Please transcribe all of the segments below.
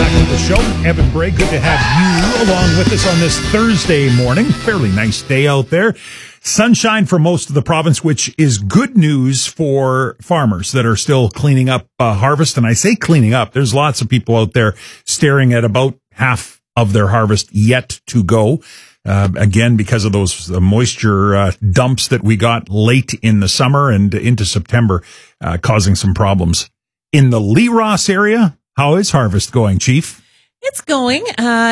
back to the show. Evan Bray, good to have you along with us on this Thursday morning. Fairly nice day out there. Sunshine for most of the province, which is good news for farmers that are still cleaning up harvest. And I say cleaning up, there's lots of people out there staring at about half of their harvest yet to go. Again, because of those moisture dumps that we got late in the summer and into September, causing some problems. In the Lee Ross area, how is harvest going, Chief? It's going,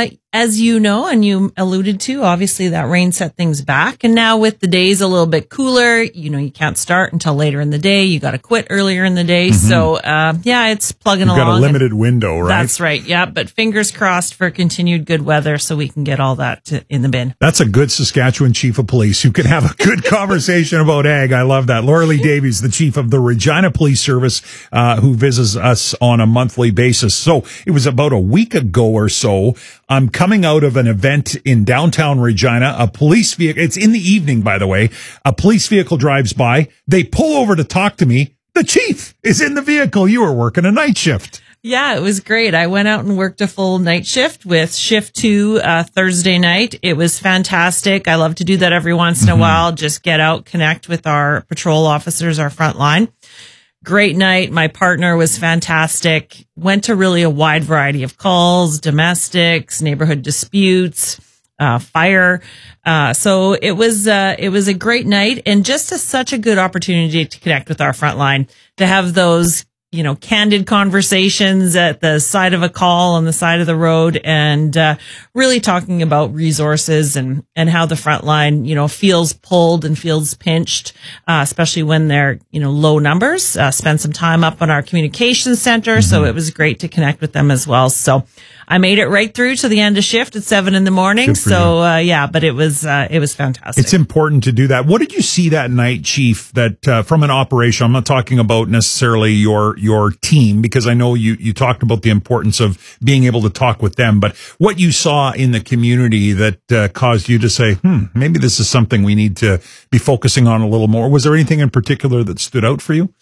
as you know, and you alluded to, obviously that rain set things back. And now with the days a little bit cooler, you can't start until later in the day. You got to quit earlier in the day. Mm-hmm. So, it's plugging along. You've got a limited window, right? That's right. Yeah. But fingers crossed for continued good weather so we can get all that in the bin. That's a good Saskatchewan chief of police who can have a good conversation about ag. I love that. Laura Lee Davies, the chief of the Regina Police Service, who visits us on a monthly basis. So it was about a week ago or so. I'm coming out of an event in downtown Regina. A police vehicle, it's in the evening, by the way. A police vehicle drives by. They pull over to talk to me. The chief is in the vehicle. You were working a night shift. Yeah, it was great. I went out and worked a full night shift with shift 2 Thursday night. It was fantastic. I love to do that every once in a while. Just get out, connect with our patrol officers, our front line. Great night. My partner was fantastic. Went to really a wide variety of calls, domestics, neighborhood disputes, fire. So it was a great night and just such a good opportunity to connect with our front line, to have those, candid conversations at the side of a call on the side of the road, and really talking about resources and how the front line, feels pulled and feels pinched, especially when they're, low numbers. Spend some time up on our communications center. So it was great to connect with them as well. So I made it right through to the end of shift at 7 a.m. So, but it was fantastic. It's important to do that. What did you see that night, Chief, that, from an operation? I'm not talking about necessarily your team, because I know you talked about the importance of being able to talk with them, but what you saw in the community that, caused you to say, maybe this is something we need to be focusing on a little more. Was there anything in particular that stood out for you?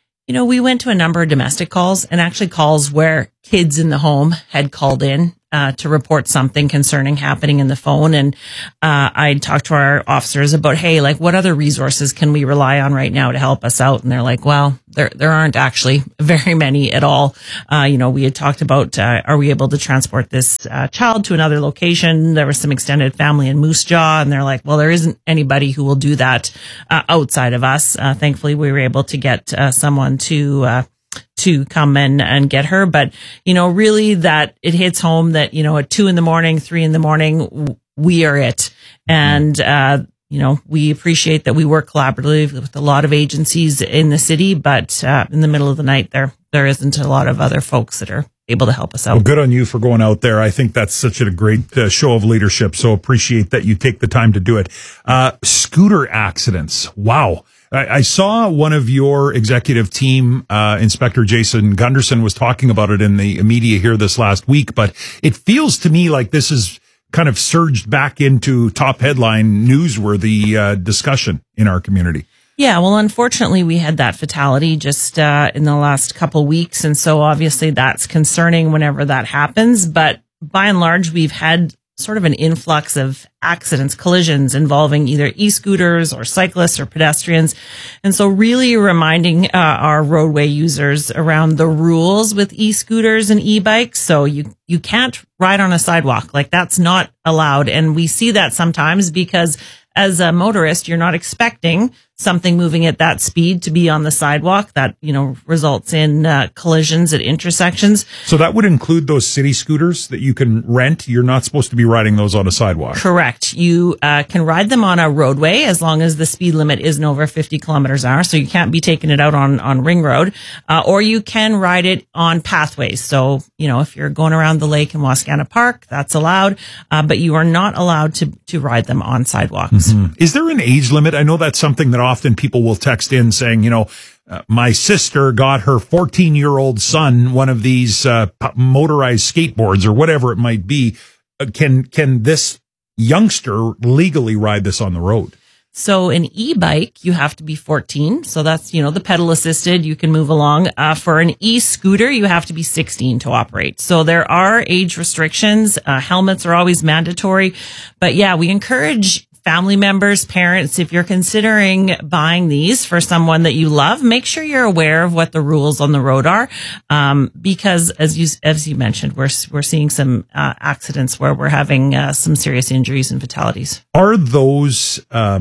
We went to a number of domestic calls, and actually calls where kids in the home had called in to report something concerning happening in the phone. And I talked to our officers about, hey, what other resources can we rely on right now to help us out? And they're like, well, there aren't actually very many at all. We had talked about, are we able to transport this child to another location? There was some extended family in Moose Jaw, and they're like, well, there isn't anybody who will do that outside of us. Thankfully, we were able to get someone to come and get her. But, really that it hits home that, at 2 a.m, 3 a.m, we are it. And, we appreciate that we work collaboratively with a lot of agencies in the city, but, in the middle of the night, there isn't a lot of other folks that are able to help us out. Well, good on you for going out there. I think that's such a great show of leadership. So appreciate that you take the time to do it. Scooter accidents. Wow. I saw one of your executive team, Inspector Jason Gunderson, was talking about it in the media here this last week, but it feels to me like this is kind of surged back into top headline newsworthy discussion in our community. Yeah, well, unfortunately, we had that fatality just in the last couple weeks, and so obviously that's concerning whenever that happens. But by and large, we've had sort of an influx of accidents, collisions involving either e-scooters or cyclists or pedestrians. And so really reminding our roadway users around the rules with e-scooters and e-bikes. So you can't ride on a sidewalk. That's not allowed. And we see that sometimes because as a motorist, you're not expecting something moving at that speed to be on the sidewalk. That, results in collisions at intersections. So that would include those city scooters that you can rent. You're not supposed to be riding those on a sidewalk. Correct. You can ride them on a roadway as long as the speed limit isn't over 50 kilometers an hour. So you can't be taking it out on Ring Road, or you can ride it on pathways. So, if you're going around the lake in Wascana Park, that's allowed, but you are not allowed to ride them on sidewalks. Mm-hmm. Is there an age limit? I know that's something that often people will text in saying, my sister got her 14-year-old son one of these motorized skateboards or whatever it might be. Can this youngster legally ride this on the road? So an e-bike, you have to be 14. So that's, the pedal assisted, you can move along. For an e-scooter, you have to be 16 to operate. So there are age restrictions. Helmets are always mandatory. But yeah, we encourage family members, parents, if you're considering buying these for someone that you love, make sure you're aware of what the rules on the road are. Because as you mentioned, we're seeing some accidents where we're having some serious injuries and fatalities. Are those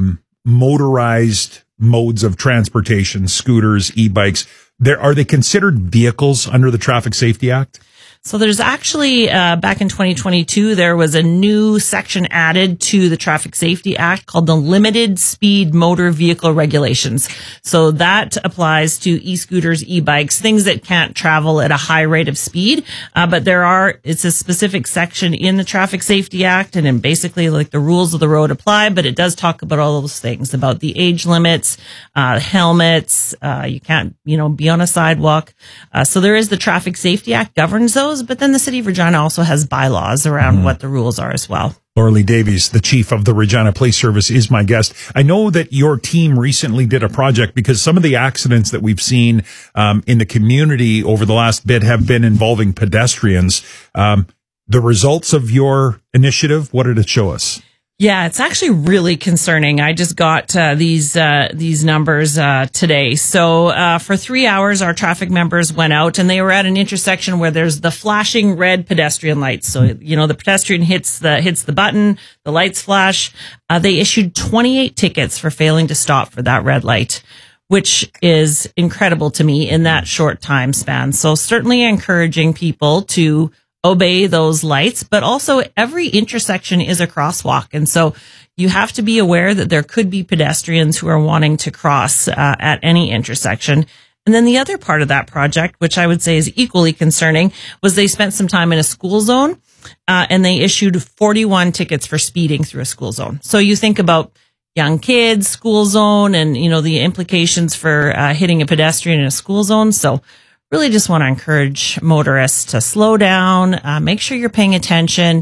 motorized modes of transportation, scooters, e-bikes, are they considered vehicles under the Traffic Safety Act? So there's actually, back in 2022, there was a new section added to the Traffic Safety Act called the Limited Speed Motor Vehicle Regulations. So that applies to e-scooters, e-bikes, things that can't travel at a high rate of speed. But it's a specific section in the Traffic Safety Act, and then basically like the rules of the road apply, but it does talk about all those things, about the age limits, helmets, you can't, be on a sidewalk. So there is the Traffic Safety Act governs those. But then the city of Regina also has bylaws around what the rules are as well. Laura Davies, the chief of the Regina Police Service, is my guest. I know that your team recently did a project because some of the accidents that we've seen in the community over the last bit have been involving pedestrians. The results of your initiative, what did it show us? Yeah, it's actually really concerning. I just got these numbers today. So for 3 hours, our traffic members went out, and they were at an intersection where there's the flashing red pedestrian lights. So the pedestrian hits the button, the lights flash. They issued 28 tickets for failing to stop for that red light, which is incredible to me in that short time span. So certainly encouraging people to obey those lights, but also every intersection is a crosswalk. And so you have to be aware that there could be pedestrians who are wanting to cross at any intersection. And then the other part of that project, which I would say is equally concerning, was they spent some time in a school zone and they issued 41 tickets for speeding through a school zone. So you think about young kids, school zone, and, the implications for hitting a pedestrian in a school zone. So really just want to encourage motorists to slow down, make sure you're paying attention.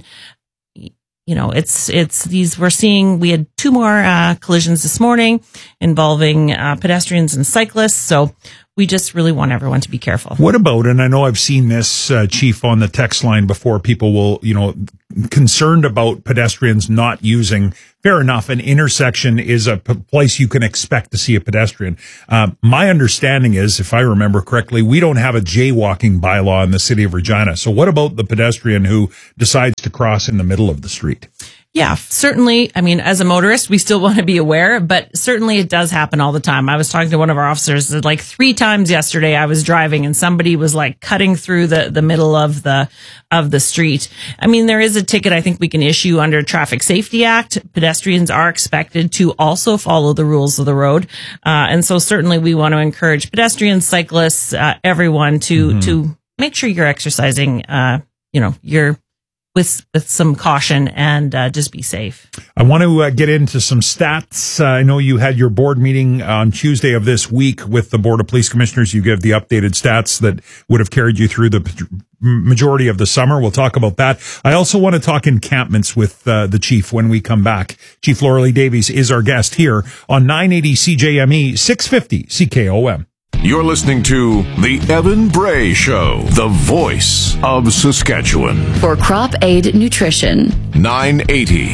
It's these, we had 2 more collisions this morning involving pedestrians and cyclists. So we just really want everyone to be careful. What about, and I know I've seen this, Chief, on the text line before, people will, concerned about pedestrians not using, fair enough, an intersection is a place you can expect to see a pedestrian. My understanding is, if I remember correctly, we don't have a jaywalking bylaw in the city of Regina. So what about the pedestrian who decides to cross in the middle of the street? Yeah, certainly. I mean, as a motorist, we still want to be aware, but certainly it does happen all the time. I was talking to one of our officers like 3 times yesterday. I was driving and somebody was like cutting through the middle of the street. I mean, there is a ticket I think we can issue under Traffic Safety Act. Pedestrians are expected to also follow the rules of the road. And so certainly we want to encourage pedestrians, cyclists, everyone to make sure you're exercising, you're with some caution and just be safe. I want to get into some stats. I know you had your board meeting on Tuesday of this week with the Board of Police Commissioners. You gave the updated stats that would have carried you through the majority of the summer. We'll talk about that. I also want to talk encampments with the chief when we come back. Chief Laura Davies is our guest here on 980 CJME, 650 CKOM. You're listening to The Evan Bray Show, the voice of Saskatchewan. For Crop Aid Nutrition. 980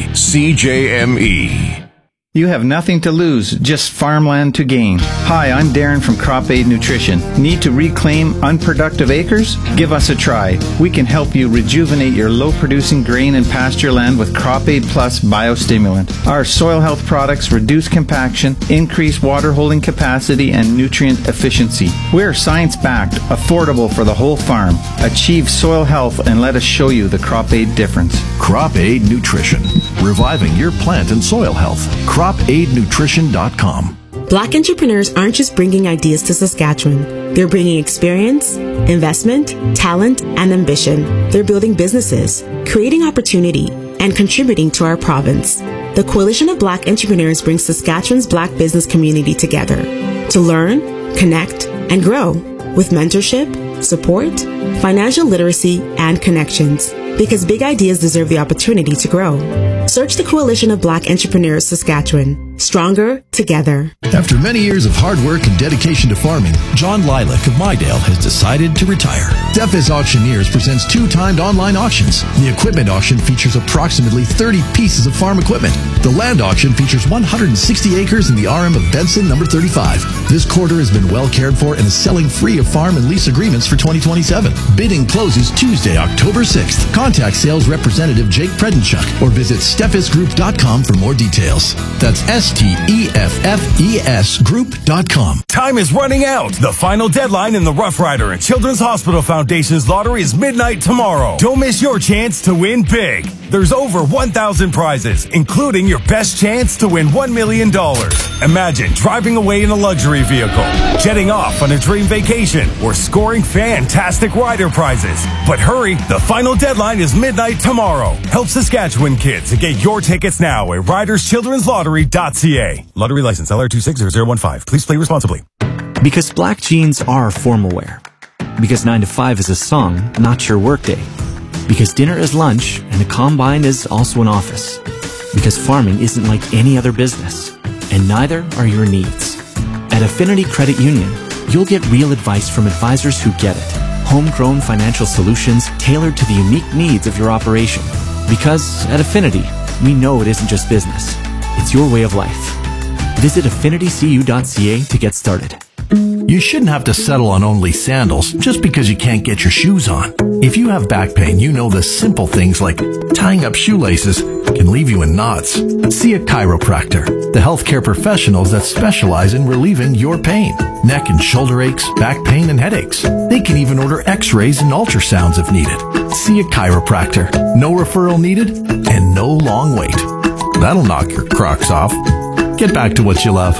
CJME. You have nothing to lose, just farmland to gain. Hi, I'm Darren from Crop Aid Nutrition. Need to reclaim unproductive acres? Give us a try. We can help you rejuvenate your low-producing grain and pasture land with Crop Aid Plus biostimulant. Our soil health products reduce compaction, increase water holding capacity, and nutrient efficiency. We're science-backed, affordable for the whole farm. Achieve soil health and let us show you the Crop Aid difference. Crop Aid Nutrition, reviving your plant and soil health. CropAidNutrition.com. Black entrepreneurs aren't just bringing ideas to Saskatchewan. They're bringing experience, investment, talent, and ambition. They're building businesses, creating opportunity, and contributing to our province. The Coalition of Black Entrepreneurs brings Saskatchewan's Black business community together to learn, connect, and grow with mentorship, support, financial literacy, and connections. Because big ideas deserve the opportunity to grow. Search the Coalition of Black Entrepreneurs Saskatchewan stronger together. After many years of hard work and dedication to farming, John Lilac of Mydale has decided to retire. Steffes Auctioneers presents 2-timed online auctions. The equipment auction features approximately 30 pieces of farm equipment. The land auction features 160 acres in the RM of Benson, number 35. This quarter has been well cared for and is selling free of farm and lease agreements for 2027. Bidding closes Tuesday, October 6th. Contact sales representative Jake Predenchuk or visit steffesgroup.com for more details. That's STEFFES group.com. Time is running out. The final deadline in the Rough Rider and Children's Hospital Foundation's lottery is midnight tomorrow. Don't miss your chance to win big. There's over 1,000 prizes, including your best chance to win $1 million. Imagine driving away in a luxury vehicle, jetting off on a dream vacation, or scoring fantastic rider prizes. But hurry, the final deadline is midnight tomorrow. Help Saskatchewan kids and get your tickets now at riderschildrenslottery.ca. Lottery license LR260015. Please play responsibly. Because black jeans are formal wear. Because 9 to 5 is a song, not your workday. Because dinner is lunch and a combine is also an office. Because farming isn't like any other business. And neither are your needs. At Affinity Credit Union, you'll get real advice from advisors who get it. Homegrown financial solutions tailored to the unique needs of your operation. Because at Affinity, we know it isn't just business. It's your way of life. Visit affinitycu.ca to get started. You shouldn't have to settle on only sandals just because you can't get your shoes on. If you have back pain, you know the simple things like tying up shoelaces can leave you in knots. See a chiropractor, the healthcare professionals that specialize in relieving your pain. Neck and shoulder aches, back pain, and headaches. They can even order x-rays and ultrasounds if needed. See a chiropractor. No referral needed and no long wait. That'll knock your Crocs off. Get back to what you love.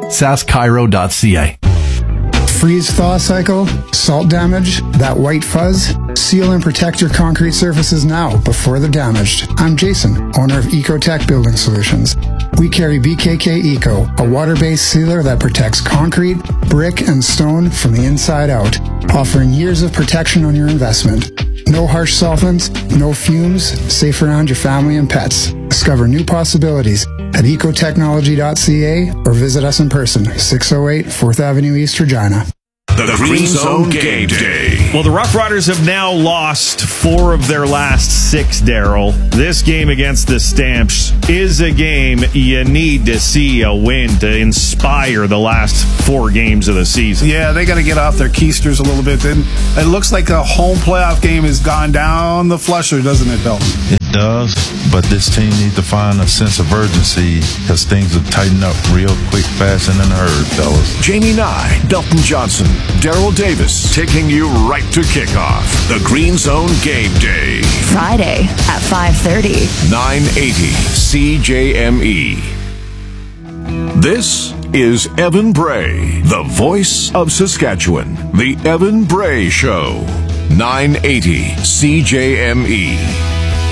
saschiro.ca. Freeze-thaw cycle, salt damage, that white fuzz. Seal and protect your concrete surfaces now before they're damaged. I'm Jason, owner of Ecotech Building Solutions. We carry BKK Eco, a water-based sealer that protects concrete, brick, and stone from the inside out, offering years of protection on your investment. No harsh solvents, no fumes, safe around your family and pets. Discover new possibilities at ecotechnology.ca or visit us in person, 608 4th Avenue East, Regina. The Green Zone Game Day. Well, the Rough Riders have now lost 4 of their last 6, Daryl. This game against the Stamps is a game you need to see a win to inspire the last 4 games of the season. Yeah, they got to get off their keisters a little bit. Then it looks like a home playoff game has gone down the flusher, doesn't it, Bill? It does, but this team needs to find a sense of urgency because things are tightening up real quick, fast, and in a hurry, fellas. Jamie Nye, Belton Johnson, Daryl Davis, taking you right to kickoff. The Green Zone Game Day. Friday at 5:30. 980 CJME. This is Evan Bray, the voice of Saskatchewan. The Evan Bray Show. 980 CJME.